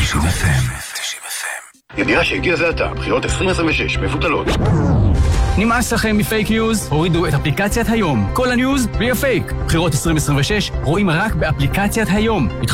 90 FM. ידיעה שהגיע זה עתה, בחירות 2026 מבוטלות. נמאס לכם מפייק ניוז? הורידו את אפליקציית היום. כל הניוז בלי הפייק. בחירות 2026 רואים רק באפליקציית היום.